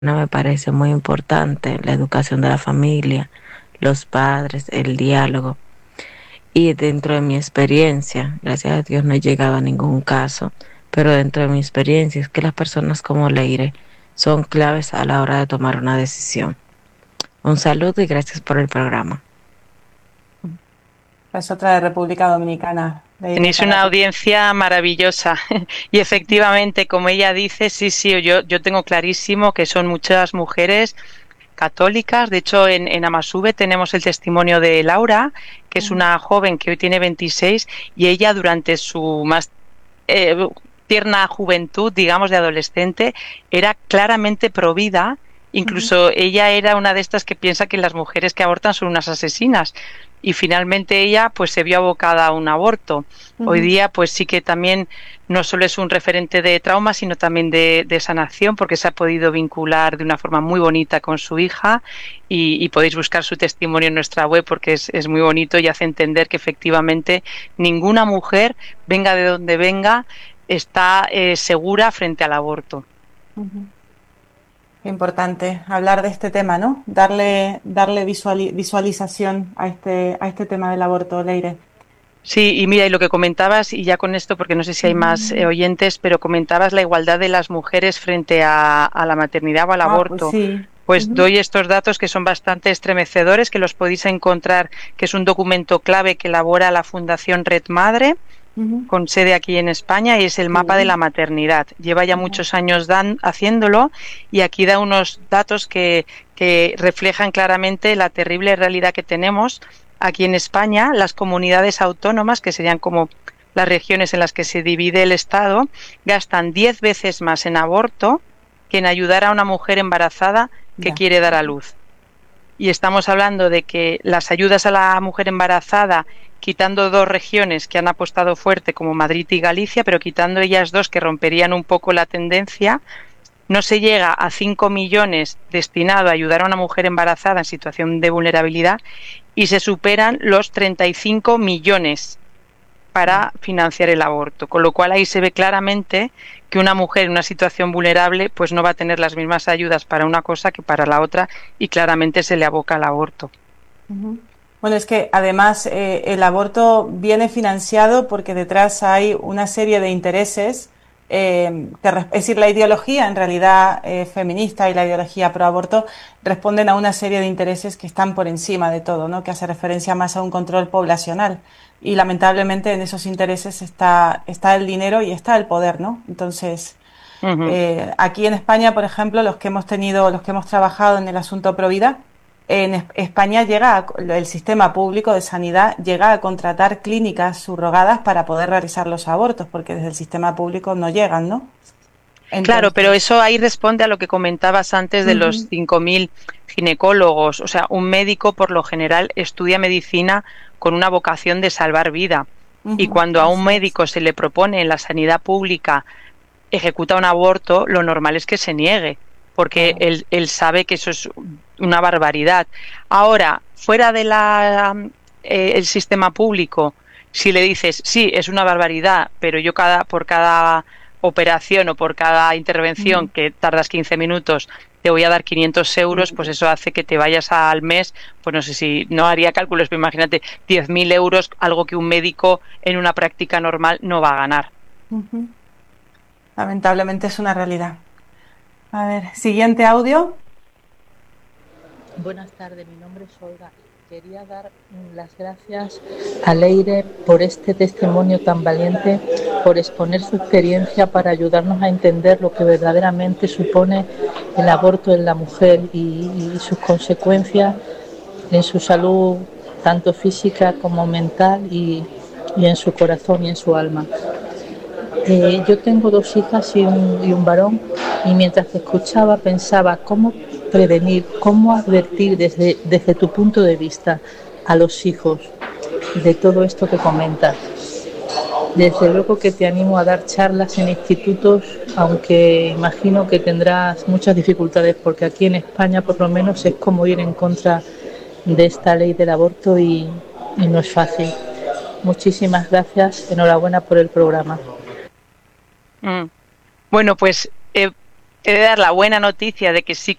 No me parece muy importante la educación de la familia, los padres, el diálogo. Y dentro de mi experiencia, gracias a Dios no he llegado a ningún caso, pero dentro de mi experiencia es que las personas como Leire son claves a la hora de tomar una decisión. Un saludo y gracias por el programa. Es otra de República Dominicana, Leire, Tenéis para una ti. audiencia maravillosa y efectivamente, como ella dice, sí, sí, yo tengo clarísimo que son muchas mujeres católicas. De hecho, en Amasube tenemos el testimonio de Laura, que es Ujú, una joven que hoy tiene 26 y ella durante su más eh, tierna juventud, digamos, de adolescente, era claramente provida. ujú, Incluso ella era una de estas que piensa que las mujeres que abortan son unas asesinas. Y finalmente ella pues se vio abocada a un aborto. Hoy ujú. día pues sí que también no solo es un referente de trauma, sino también de sanación, porque se ha podido vincular de una forma muy bonita con su hija y podéis buscar su testimonio en nuestra web porque es muy bonito y hace entender que efectivamente ninguna mujer, venga de donde venga, está segura frente al aborto. Ujú. Qué importante hablar de este tema, ¿no? Darle visualización a este tema del aborto, Leire. Sí, y mira, y lo que comentabas, y ya con esto, porque no sé si hay más oyentes, pero comentabas la igualdad de las mujeres frente a la maternidad o al Ah, pues aborto. sí. Pues Ujú, doy estos datos que son bastante estremecedores, que los podéis encontrar, que es un documento clave que elabora la Fundación Red Madre, ujú. con sede aquí en España, y es el mapa de Sí. la maternidad. Lleva ya Ujú, muchos años haciéndolo y aquí da unos datos que reflejan claramente la terrible realidad que tenemos aquí en España. Las comunidades autónomas, que serían como las regiones en las que se divide el Estado, gastan 10 veces más en aborto que en ayudar a una mujer embarazada que ya. quiere dar a luz. Y estamos hablando de que las ayudas a la mujer embarazada, quitando dos regiones que han apostado fuerte como Madrid y Galicia, pero quitando ellas dos que romperían un poco la tendencia, no se llega a 5 millones destinado a ayudar a una mujer embarazada en situación de vulnerabilidad y se superan los 35 millones Ya. para financiar el aborto, con lo cual ahí se ve claramente que una mujer en una situación vulnerable pues no va a tener las mismas ayudas para una cosa que para la otra y claramente se le aboca al aborto. Ujú. Bueno, es que además el aborto viene financiado porque detrás hay una serie de intereses, es decir, la ideología en realidad feminista y la ideología pro aborto responden a una serie de intereses que están por encima de todo, ¿no? Que hace referencia más a un control poblacional. Y lamentablemente en esos intereses está el dinero y está el poder, ¿no? Entonces, Uh -huh. aquí en España, por ejemplo, los que hemos trabajado en el asunto Provida, España el sistema público de sanidad llega a contratar clínicas subrogadas para poder realizar los abortos, porque desde el sistema público no llegan, ¿no? Claro, pero Entonces, eso ahí responde a lo que comentabas antes de los ujú, 5.000 ginecólogos. O sea, un médico por lo general estudia medicina con una vocación de salvar vida. Y ujú, cuando a un así es. médico se le propone en la sanidad pública ejecuta un aborto, lo normal es que se niegue, porque Claro. él sabe que eso es una barbaridad. Ahora, fuera de el sistema público, si le dices, sí, es una barbaridad, pero yo por cada operación o por cada intervención Ujú, que tardas 15 minutos te voy a dar 500 euros, pues 500. eso hace que te vayas al mes, pues no sé si, no haría cálculos, pero imagínate, 10.000 euros, algo que un médico en una práctica normal no va a ganar. Ujú. Lamentablemente es una realidad. A ver, siguiente audio. Buenas tardes, mi nombre es Olga. Quería dar las gracias a Leire por este testimonio tan valiente, por exponer su experiencia para ayudarnos a entender lo que verdaderamente supone el aborto en la mujer y sus consecuencias en su salud, tanto física como mental y en su corazón y en su alma. Yo tengo dos hijas y un varón y mientras te escuchaba pensaba cómo prevenir, cómo advertir desde tu punto de vista a los hijos de todo esto que comentas. Desde luego que te animo a dar charlas en institutos, aunque imagino que tendrás muchas dificultades porque aquí en España por lo menos es como ir en contra de esta ley del aborto y no es fácil. Muchísimas gracias, enhorabuena por el programa. Mm. Bueno, pues He de dar la buena noticia de que sí